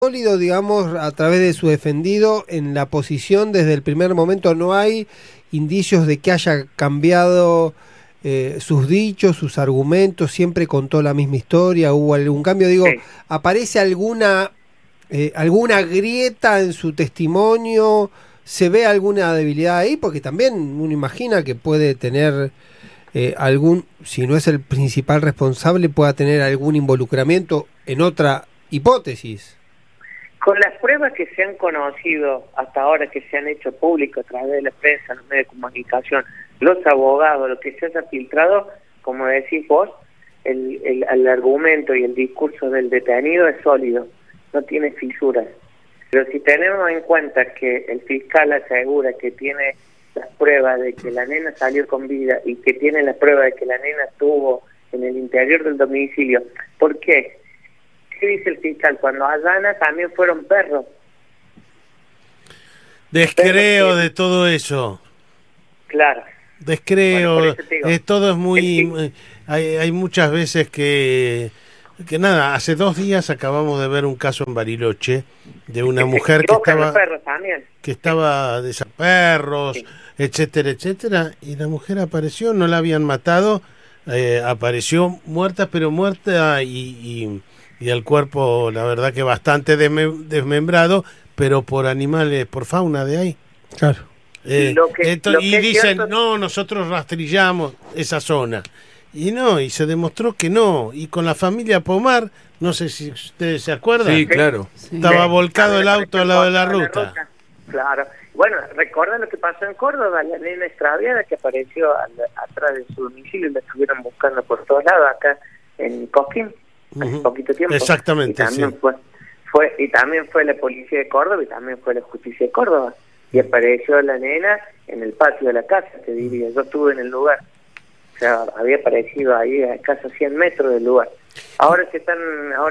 Sólido, digamos, a través de su defendido en la posición desde el primer momento. No hay indicios de que haya cambiado sus dichos, sus argumentos. Siempre contó la misma historia. ¿Hubo algún cambio? Digo, Sí. ¿aparece alguna grieta en su testimonio? ¿Se ve alguna debilidad ahí? Porque también uno imagina que puede tener si no es el principal responsable, pueda tener algún involucramiento en otra hipótesis. Con las pruebas que se han conocido hasta ahora, que se han hecho públicas a través de la prensa, los medios de comunicación, los abogados, lo que se haya filtrado, como decís vos, el argumento y el discurso del detenido es sólido, no tiene fisuras. Pero si tenemos en cuenta que el fiscal asegura que tiene las pruebas de que la nena salió con vida y que tiene la prueba de que la nena estuvo en el interior del domicilio, ¿por qué? ¿Qué dice el fiscal? Cuando allana también fueron perros. Descreo de todo eso. Claro. Descreo. Bueno, todo es muy... Hay muchas veces que nada, hace 2 días acabamos de ver un caso en Bariloche de una mujer que estaba de perros, sí, etcétera, etcétera, y la mujer apareció, no la habían matado, apareció muerta, pero muerta y el cuerpo, la verdad que bastante desmembrado, pero por animales, por fauna de ahí. Claro. Y dicen, no, nosotros rastrillamos esa zona. Y no, y se demostró que no. Y con la familia Pomar, no sé si ustedes se acuerdan. Sí, claro. Estaba volcado el auto al lado de la ruta. Claro. Bueno, recuerdan lo que pasó en Córdoba, la nena extraviada que apareció atrás de su domicilio y la estuvieron buscando por todos lados, acá en Cosquín, hace poquito tiempo. Exactamente, y también y también fue la policía de Córdoba y también fue la justicia de Córdoba. Y apareció la nena en el patio de la casa, te diría. Yo estuve en el lugar. O sea, había aparecido ahí a casi 100 metros del lugar. Ahora se están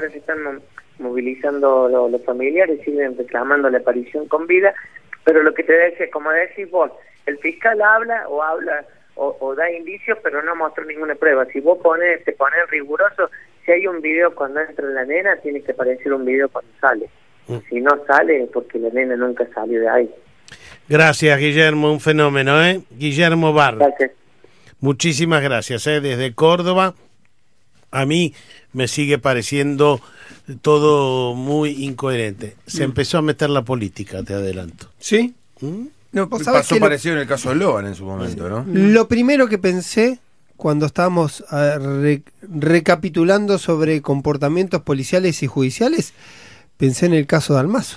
movilizando los familiares, siguen reclamando la aparición con vida, pero lo que te decía, como decís vos, el fiscal habla o da indicios, pero no mostró ninguna prueba. Si vos te pones riguroso, si hay un video cuando entra la nena, tiene que aparecer un video cuando sale. Si no sale, es porque la nena nunca salió de ahí. Gracias, Guillermo, un fenómeno, Guillermo Barr. Gracias. Muchísimas gracias, desde Córdoba. A mí me sigue pareciendo todo muy incoherente. Se empezó a meter la política, te adelanto. ¿Sí? No, pasó parecido en el caso de Logan en su momento, ¿no? Lo primero que pensé cuando estábamos recapitulando sobre comportamientos policiales y judiciales, pensé en el caso de Almazo.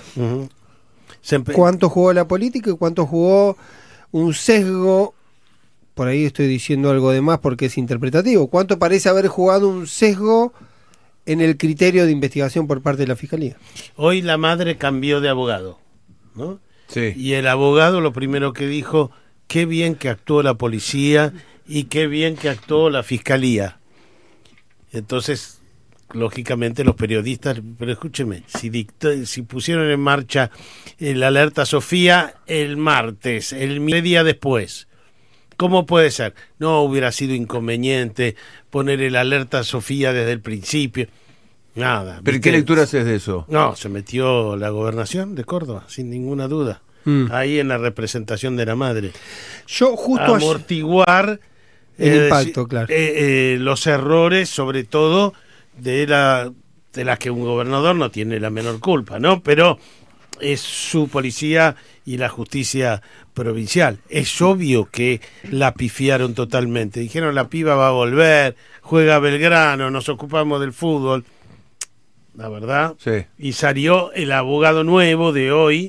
¿Cuánto jugó la política y cuánto jugó un sesgo? Por ahí estoy diciendo algo de más porque es interpretativo. ¿Cuánto parece haber jugado un sesgo en el criterio de investigación por parte de la Fiscalía? Hoy la madre cambió de abogado, ¿no? Sí. Y el abogado lo primero que dijo, qué bien que actuó la policía y qué bien que actuó la Fiscalía. Entonces, lógicamente los periodistas, pero escúcheme, si pusieron en marcha la alerta Sofía el martes, el día después, ¿cómo puede ser? No hubiera sido inconveniente poner el alerta Sofía desde el principio. Nada. ¿Pero qué lectura haces de eso? No, se metió la gobernación de Córdoba, sin ninguna duda. Ahí en la representación de la madre. Yo justo amortiguar el impacto, claro. Los errores, sobre todo de las que un gobernador no tiene la menor culpa, ¿no? Pero es su policía y la justicia provincial. Es obvio que la pifiaron totalmente. Dijeron, la piba va a volver, juega Belgrano, nos ocupamos del fútbol. La verdad. Sí. Y salió el abogado nuevo de hoy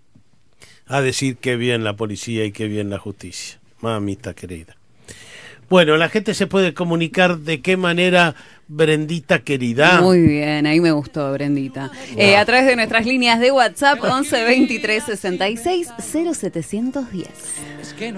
a decir qué bien la policía y qué bien la justicia. Mamita querida. Bueno, la gente se puede comunicar de qué manera, Brendita querida. Muy bien, ahí me gustó, Brendita. A través de nuestras líneas de WhatsApp 11 23 66 0710.